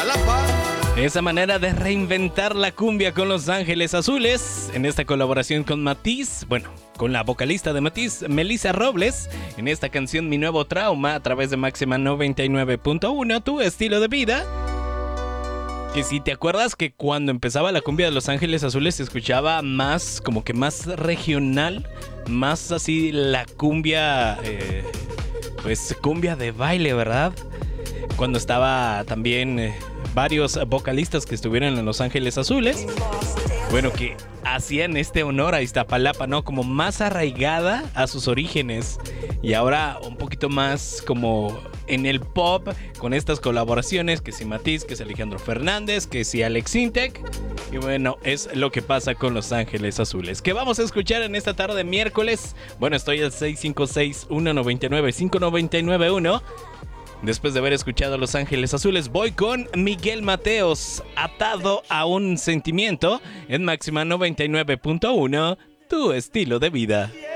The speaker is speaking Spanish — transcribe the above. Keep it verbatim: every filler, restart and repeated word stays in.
Iztapalapa. Esa manera de reinventar la cumbia con Los Ángeles Azules, en esta colaboración con Matiz, bueno, con la vocalista de Matiz, Melissa Robles, en esta canción Mi Nuevo Trauma, a través de Máxima noventa y nueve punto uno, tu estilo de vida. Que si te acuerdas que cuando empezaba la cumbia de Los Ángeles Azules se escuchaba más, como que más regional, más así la cumbia, eh, pues cumbia de baile, ¿verdad? Cuando estaba también eh, varios vocalistas que estuvieron en Los Ángeles Azules, bueno, que hacían este honor a Iztapalapa, ¿no? Como más arraigada a sus orígenes y ahora un poquito más como en el pop con estas colaboraciones, que si Matiz, que si Alejandro Fernández, que si Alex Intec. Y bueno, es lo que pasa con Los Ángeles Azules. ¿Qué vamos a escuchar en esta tarde de miércoles? Bueno, estoy al seis cinco seis, uno nueve nueve, cinco nueve nueve uno. Después de haber escuchado Los Ángeles Azules, voy con Miguel Mateos, Atado a un Sentimiento, en Máxima noventa y nueve punto uno, tu estilo de vida.